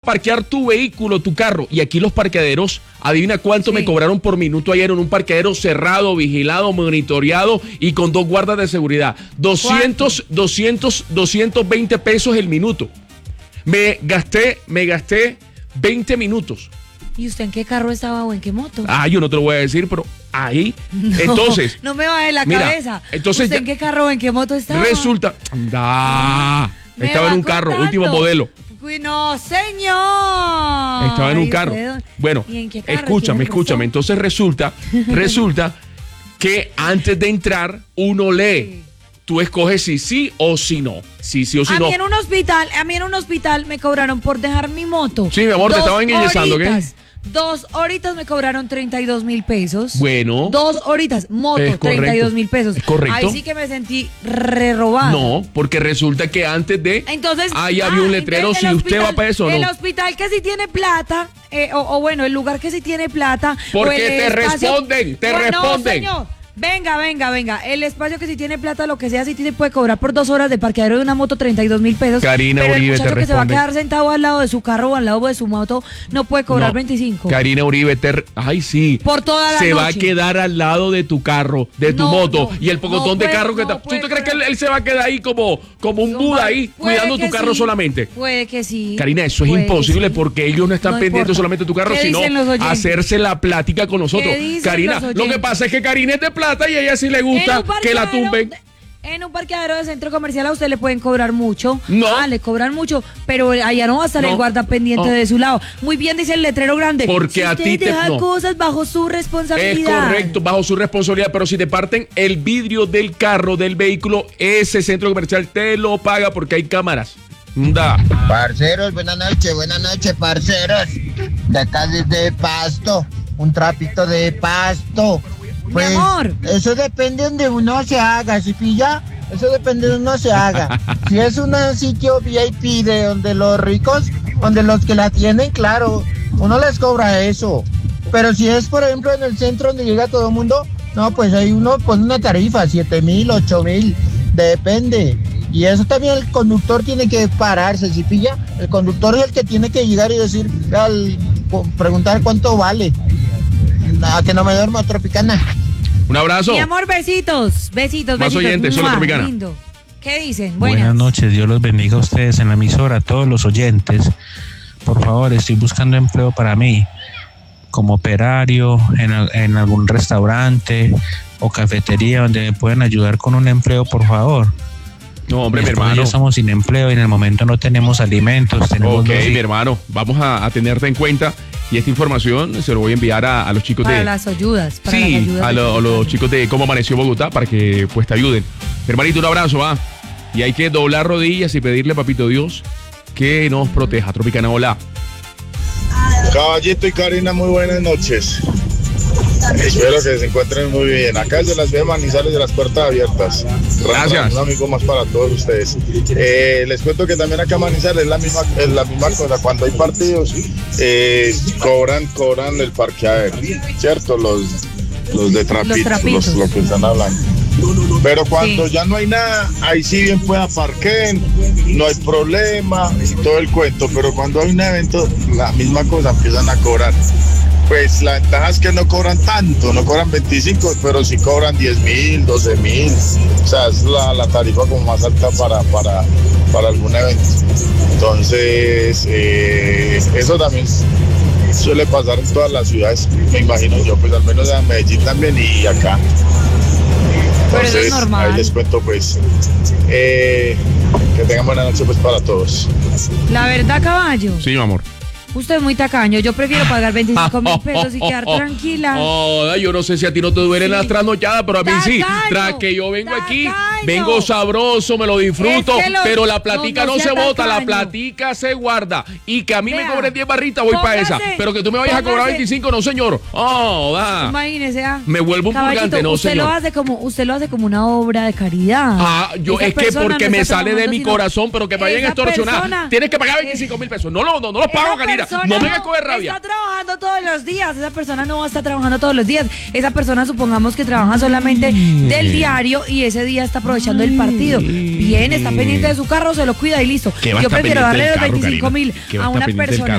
parquear tu vehículo, tu carro. Y aquí los parqueaderos, adivina cuánto me cobraron por minuto ayer en un parqueadero cerrado, vigilado, monitoreado y con 2 guardas de seguridad. 220 pesos el minuto. Me gasté 20 minutos. ¿Y usted en qué carro estaba o en qué moto? Yo no te lo voy a decir, pero ahí. No, entonces. No me va de la cabeza. Entonces, ¿usted en qué carro o en qué moto estaba? Resulta. Estaba en un carro, último modelo. Uy, no, señor. Estaba en un carro. Bueno, escúchame. Entonces resulta que antes de entrar, uno lee. Tú escoges si sí o si no. Si sí o si no. A mí en un hospital me cobraron por dejar mi moto. Sí, mi amor, te estaban enyesando, ¿qué? 2 horitas me cobraron 32,000 pesos. Bueno. 2 horitas, moto, 32,000 pesos. Es correcto. Ahí sí que me sentí re-robada. No, porque resulta que antes de. Entonces. Ahí había un letrero si usted va para eso o no. El hospital que sí tiene plata, bueno, el lugar que sí tiene plata. Porque te responden. No, señor. Venga. El espacio que si tiene plata, lo que sea, si tiene, puede cobrar por 2 horas de parqueadero de una moto 32,000 pesos. Karina pero Uribe el muchacho te que se va a responde. quedar sentado al lado de su carro o al lado de su moto no puede cobrar 25. Karina Uribe ay, sí. Por toda la se noche. va a quedar al lado de tu carro, de tu moto. Y el pocotón de carro que está. ¿Tú te crees que él se va a quedar ahí como un Buda ahí, cuidando tu carro solamente? Puede que sí. Karina, eso es imposible porque ellos no están pendientes solamente de tu carro, sino hacerse la plática con nosotros. Karina, lo que pasa es que Karina es de plata y a ella sí le gusta que la tumben. En un parqueadero de centro comercial a usted le pueden cobrar mucho. No. Le cobran mucho, pero allá no va a estar el guarda pendiente de su lado. Muy bien dice el letrero grande. Porque si a ti te deja cosas bajo su responsabilidad. Es correcto, bajo su responsabilidad, pero si te parten el vidrio del carro, del vehículo, ese centro comercial te lo paga porque hay cámaras. Parceros, buenas noches, parceros. De acá desde Pasto, un trapito de Pasto. Pues, mi amor. Eso depende de donde uno se haga, ¿sí pilla? Eso depende de donde uno se haga. Si es un sitio VIP de donde los ricos, donde los que la tienen, claro, uno les cobra eso. Pero si es, por ejemplo, en el centro donde llega todo el mundo, no, pues ahí uno pone una tarifa, 7,000, 8,000, depende. Y eso también el conductor tiene que pararse, ¿sí pilla? El conductor es el que tiene que llegar y decir, preguntar cuánto vale. Nada, que no me duermo, Tropicana. Un abrazo. Mi amor, besitos. Más oyentes, solo Tropicana. Lindo. ¿Qué dicen? Buenas noches, Dios los bendiga a ustedes en la emisora, a todos los oyentes. Por favor, estoy buscando empleo para mí, como operario en algún restaurante o cafetería donde me puedan ayudar con un empleo, por favor. No, hombre, mi hermano. Ya estamos sin empleo y en el momento no tenemos alimentos. Ok, mi hermano, vamos a tenerte en cuenta y esta información se lo voy a enviar a los chicos para las ayudas. A los chicos de Cómo Amaneció Bogotá para que pues te ayuden. Mi hermanito, un abrazo, va. Y hay que doblar rodillas y pedirle, papito Dios, que nos proteja. Tropicana, hola. Caballito y Karina, muy buenas noches. Espero que se encuentren muy bien. Acá desde la ciudad de Manizales, de las puertas abiertas. Gracias. Un amigo más para todos ustedes. Les cuento que también acá en Manizales es la misma cosa. Cuando hay partidos, cobran el parqueadero, ¿cierto? Los de trapitos, los que están hablando. Pero cuando ya no hay nada, ahí sí bien pueda parqueen, no hay problema, todo el cuento. Pero cuando hay un evento, la misma cosa, empiezan a cobrar. Pues la ventaja es que no cobran tanto, no cobran 25, pero sí cobran 10,000, 12,000. O sea, es la tarifa como más alta para algún evento. Entonces, eso también suele pasar en todas las ciudades, me imagino yo, pues al menos en Medellín también y acá. Entonces, pero eso es normal. Ahí les cuento pues que tengan buena noche pues para todos. La verdad, caballo. Sí, mi amor. Usted es muy tacaño, yo prefiero pagar 25,000 pesos y quedar tranquila. Yo no sé si a ti no te duelen las trasnochadas, pero a mí sí. Tras que yo vengo aquí, vengo sabroso, me lo disfruto, pero la platica no se bota, la platica se guarda. Y que a mí me cobren 10 barritas, voy para esa. Pero que tú me vayas a cobrar 25, no señor. Imagínese, me vuelvo un purgante, no usted señor. Usted lo hace como una obra de caridad. Es que porque me sale de mi corazón, pero que me vayan a extorsionar. Tienes que pagar 25,000 pesos. No los pago, Karina. No me hagas coger rabia. Está trabajando todos los días. Esa persona no va a estar trabajando todos los días. Esa persona supongamos que trabaja solamente del diario y ese día está aprovechando el partido. Bien, está pendiente de su carro, se lo cuida y listo. Yo prefiero darle los 25,000 a una persona